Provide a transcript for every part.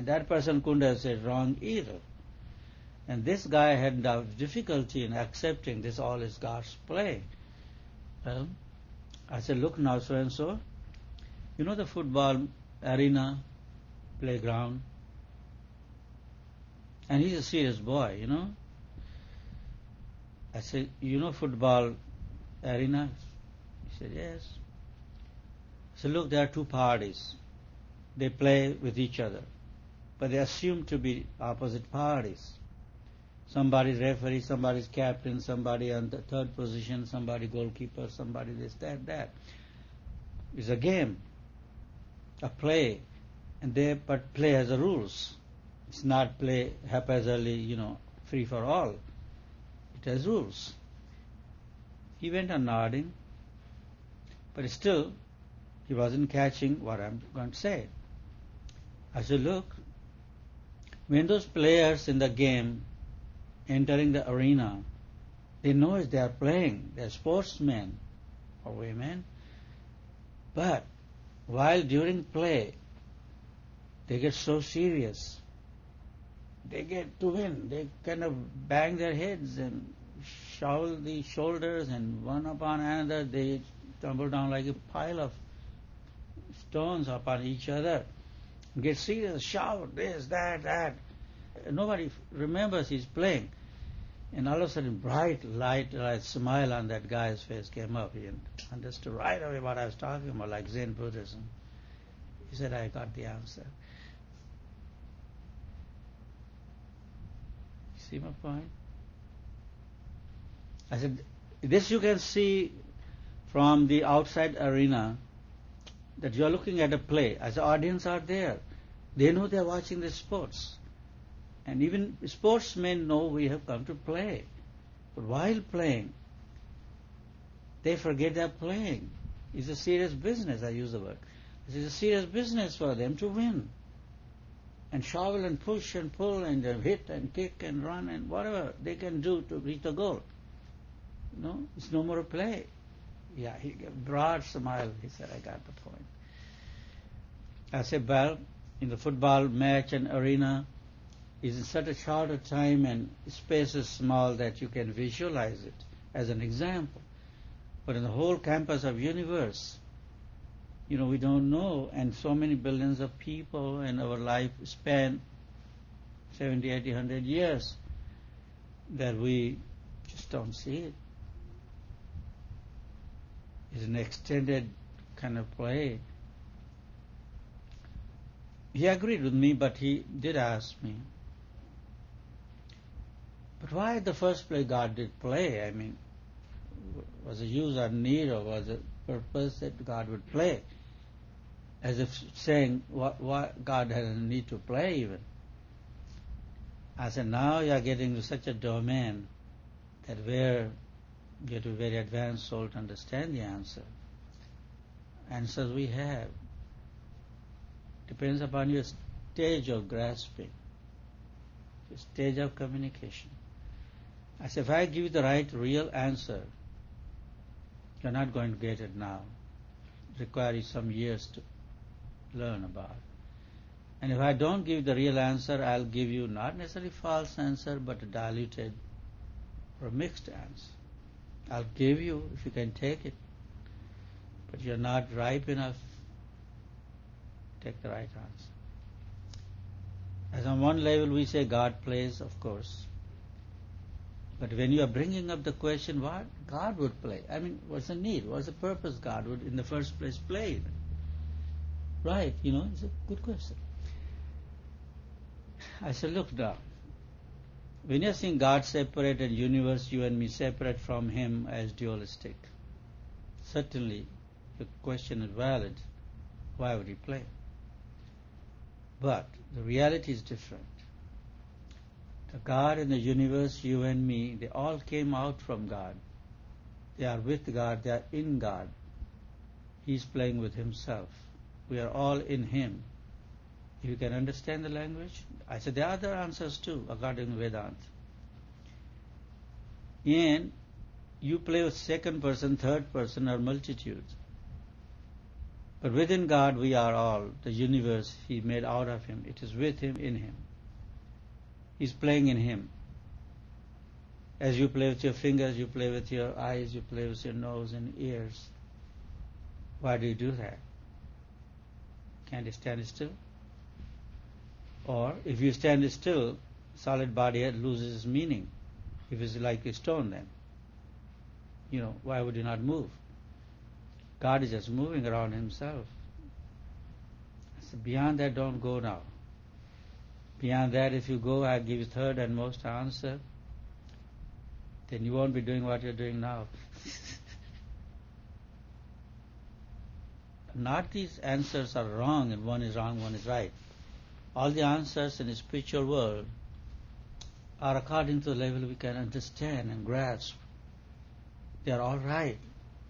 And that person couldn't have said wrong either. And this guy had difficulty in accepting this all is God's play. Well, I said, look now, so and so, you know the football arena, playground? And he's a serious boy, you know. I said, you know football arena? He said, yes. I said, look, there are two parties. They play with each other, but they assume to be opposite parties. Somebody's referee, somebody's captain, somebody on the third position, somebody goalkeeper, somebody this, that. It's a game, a play, but play has the rules. It's not play haphazardly, free for all. It has rules. He went on nodding, but still he wasn't catching what I'm going to say. I said, look, when those players in the game entering the arena, they know they are playing, they're sportsmen or women, but while during play, they get so serious. They get to win. They kind of bang their heads and shovel the shoulders, and one upon another they tumble down like a pile of stones upon each other. Get serious, shout, this, that. Nobody remembers he's playing. And all of a sudden, bright light smile on that guy's face came up. He understood right away what I was talking about, like Zen Buddhism. He said, I got the answer. See my point? I said, this you can see from the outside arena, that you are looking at a play. As the audience are there, they know they are watching the sports. And even sportsmen know we have come to play. But while playing, they forget they're playing. It's a serious business, I use the word. It's a serious business for them to win. And shovel and push and pull and hit and kick and run and whatever they can do to reach the goal. It's no more a play. Yeah, he gave a broad smile. He said, I got the point. I said, well, in the football match and arena, is in such a shorter time and space is small that you can visualize it as an example. But in the whole campus of universe, we don't know, and so many billions of people, and our life span 70, 80, 100 years, that we just don't see it. It's an extended kind of play. He agreed with me, but he did ask me, but why in the first place God did play? I mean, was it use or need, or was it purpose that God would play? As if saying, what God has a need to play even. I said, now you are getting to such a domain that where you have to be very advanced soul to understand the answer. Answers we have. Depends upon your stage of grasping, your stage of communication. I said, if I give you the right, real answer, you're not going to get it now. It requires some years to learn about. And if I don't give the real answer, I'll give you not necessarily false answer, but a diluted or mixed answer. I'll give you if you can take it, but you're not ripe enough. Take the right answer. As on one level we say God plays, of course. But when you are bringing up the question what God would play, I mean, what's the need? What's the purpose God would in the first place play? Right, it's a good question. I said, look now, when you're seeing God separate and universe, you and me separate from Him as dualistic, certainly the question is valid. Why would He play? But the reality is different. The God and the universe, you and me, they all came out from God. They are with God, they are in God. He's playing with Himself. We are all in Him. If you can understand the language, I said there are other answers too, according to Vedanta. And you play with second person, third person, or multitudes. But within God we are all. The universe He made out of Him. It is with Him, in Him. He's playing in Him. As you play with your fingers, you play with your eyes, you play with your nose and ears. Why do you do that? Can't you stand still? Or if you stand still, solid body loses its meaning. If it's like a stone, then why would you not move? God is just moving around Himself. So beyond that, don't go now. Beyond that, if you go, I give you third and most answer, then you won't be doing what you're doing now. Not these answers are wrong, and one is wrong, one is right. All the answers in the spiritual world are according to the level we can understand and grasp. They are all right.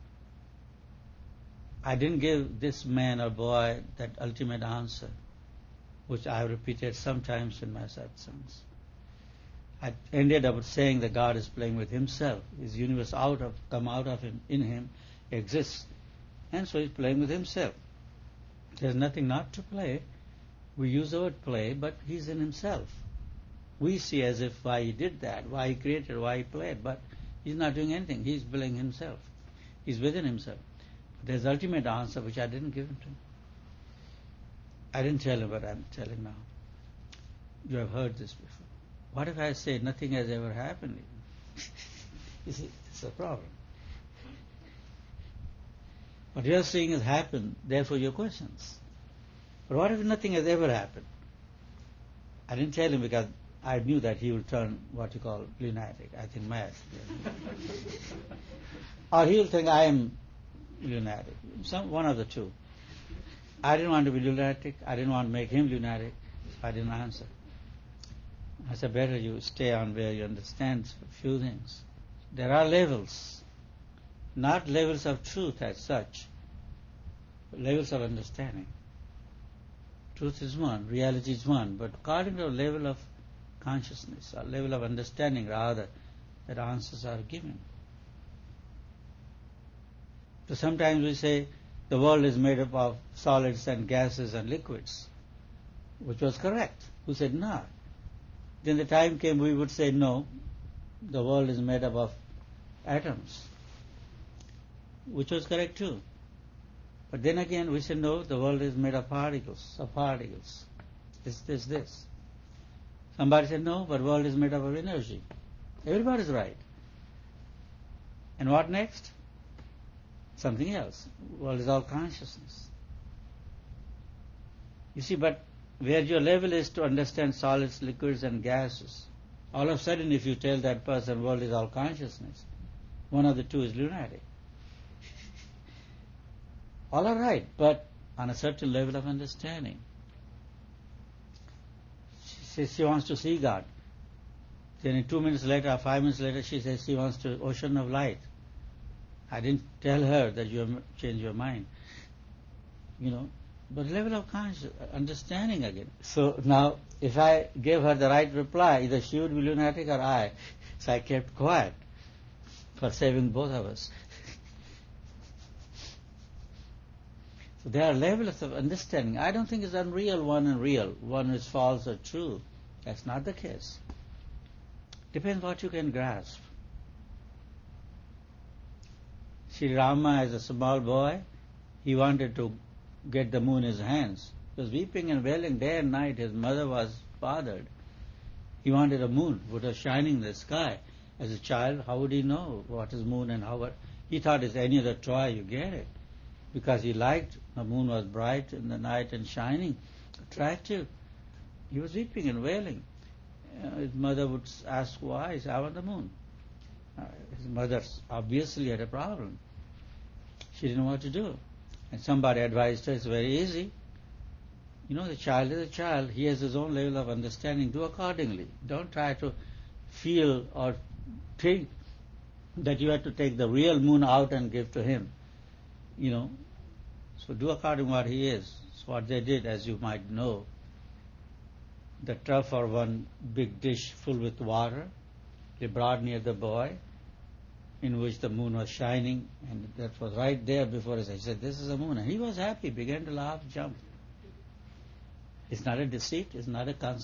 I didn't give this man or boy that ultimate answer, which I have repeated sometimes in my satsangs. I ended up saying that God is playing with Himself. His universe come out of Him, in Him, exists. And so He's playing with Himself. There's nothing not to play. We use the word play, but He's in Himself. We see as if why He did that, why He created, why He played, but He's not doing anything. He's playing Himself. He's within Himself. There's the ultimate answer which I didn't give Him to. I didn't tell Him what I'm telling now. You have heard this before. What if I say nothing has ever happened? You see, it's a problem. What you are saying has happened, therefore your questions. But what if nothing has ever happened? I didn't tell him because I knew that he would turn what you call lunatic, I think mad. Or he will think I am lunatic. One of the two. I didn't want to be lunatic. I didn't want to make him lunatic. So I didn't answer. I said, better you stay on where you understand a few things. There are levels. Not levels of truth as such, but levels of understanding. Truth is one, reality is one, but according to a level of consciousness, a level of understanding rather, that answers are given. So sometimes we say the world is made up of solids and gases and liquids, which was correct. Who said no? Then the time came we would say no, the world is made up of atoms, which was correct too. But then again we said no, the world is made of particles, this. Somebody said no, but the world is made up of energy. Everybody's right. And what next? Something else. World is all consciousness. You see, but where your level is to understand solids, liquids and gases, all of a sudden if you tell that person world is all consciousness, one of the two is lunatic. All are right, but on a certain level of understanding. She says she wants to see God. Then 2 minutes later or 5 minutes later she says she wants to ocean of light. I didn't tell her that you have changed your mind. But level of conscious understanding again. So now if I gave her the right reply, either she would be lunatic or I. So I kept quiet for saving both of us. So there are levels of understanding. I don't think it's unreal, one and real. One is false or true. That's not the case. Depends what you can grasp. Sri Rama, as a small boy, he wanted to get the moon in his hands. He was weeping and wailing day and night. His mother was bothered. He wanted a moon which was shining in the sky. As a child, how would he know what is moon and how? He thought it's any other toy, you get it. Because he liked the moon was bright in the night and shining, attractive. He was weeping and wailing. His mother would ask why. He said, I want the moon. His mother obviously had a problem. She didn't know what to do. And somebody advised her, it's very easy. The child is a child. He has his own level of understanding. Do accordingly. Don't try to feel or think that you have to take the real moon out and give to him. So do according to what he is. So what they did, as you might know, the trough or one big dish full with water, they brought near the boy, in which the moon was shining, and that was right there before his eyes. He said, "This is the moon." And he was happy, began to laugh, jump. It's not a deceit, it's not a